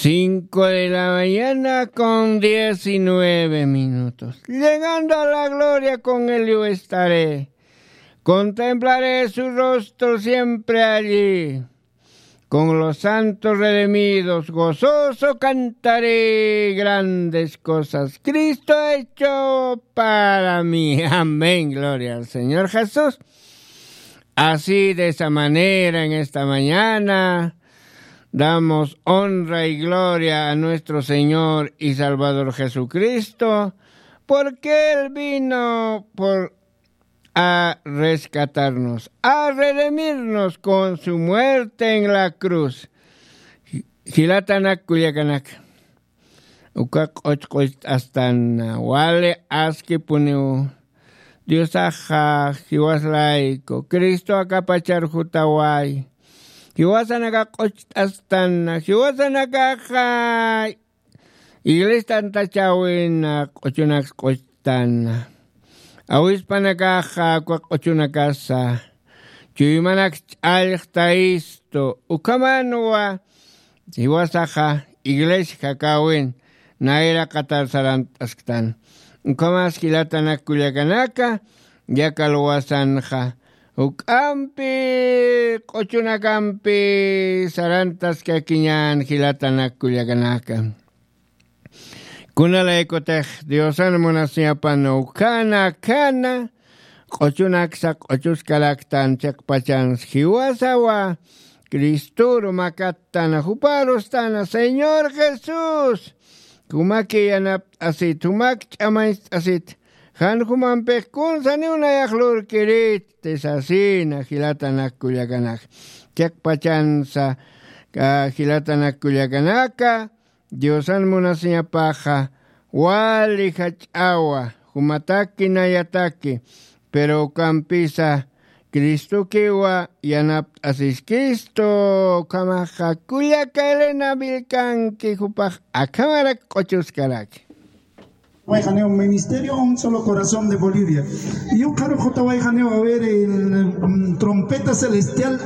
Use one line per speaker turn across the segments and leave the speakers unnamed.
5 de la mañana con 19 minutos. Llegando a la gloria con él yo estaré. Contemplaré su rostro siempre allí. Con los santos redimidos, gozoso cantaré grandes cosas. Cristo ha hecho para mí. Amén, gloria al Señor Jesús. Así, de esa manera, en esta mañana, damos honra y gloria a nuestro Señor y Salvador Jesucristo, porque Él vino a rescatarnos, a redimirnos con su muerte en la cruz. Hilatanak kuyakanak. Ukak ochkoist astana. Wale aski puneu. Dios aja, hiwas laiko. Cristo akapachar jutawai. Hiwasanaka kocht astana. Hiwasanaka iglesia tanta chawina kochunak kochtana. Awispanakaja kochunakasa. Chuymanak alchtaisto. Ukamanua. Hiwasaja iglesia kakawin. Naira katar sarantastan. Ukamas kilatanak kuyakanaka. Yakalwasanja. Ukampi, kochunakampi, sarantas kakinyan, hilatanak kuyakanaka. Kunala ekotech, Diosan monasiapano, kana, kochunaksak, kochuskalaktan, chakpachans, hiwasawa, Cristuro makatana, juparostana, Señor Jesús, kumaki yanap asit, humak chamais asit, han human pekun sani una yaklur kirit, tesasina, hilatanak kuyakanak, chakpachansa, hilatanak kuyakanaka, Diosan monasiya paja, wali hachawa, humataki na yataki, pero campisa, Cristo kiwa, yanap asis Cristo, kamaja, kuya kaelena bilkanki, hupaj, akamarak ochuskaraki.
Janeo, Ministerio Un Solo Corazón de Bolivia. Y yo caro Jotaway Janeo a ver el trompeta celestial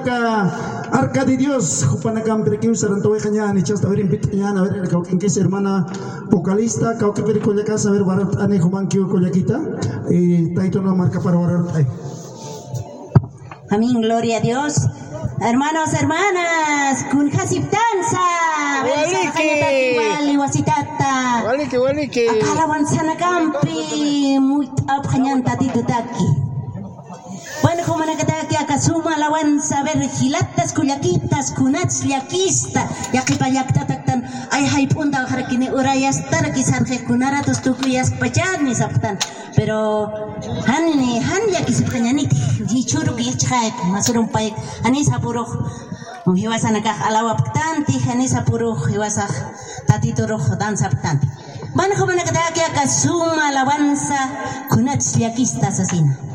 arca de Dios. Jupanacam Prequiu Sarantaway Jañan y Chasta ver en Pitañan a ver en qué es hermana vocalista, Cauque Pericoyacas a ver Barat Ane Jumanquio Coyaquita y Taito no marca para Barat.
Amén, gloria a Dios. Hermanos, hermanas, kun hasiptansa.
Waliki.
Akalawan sana kampi, muy abhanyanta titutaki. Bueno, como nakataki akasuma alawanza ver gilatas kuyakitas kunats liakista yakipayakta taktan ay haipunda harakini urayas tarakisar kunara tostukuyas pachani saptan. Pero han yakisipanyani jichuru kiyachhaik masurum paik anisa puro hiwasan nakah alawaptanti anisa puro hiwasah tatito roh dansa ptanti. Bueno, como nakataki akasuma alawanza kunats liakista asesina.